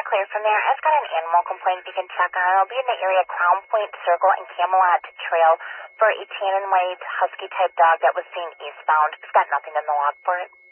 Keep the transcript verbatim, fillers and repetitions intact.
clear from there. I've got an animal complaint you can check on. It'll be in the area Crown Point Circle and Camelot Trail for a tan and white husky type dog that was seen eastbound. It's got nothing in the log for it.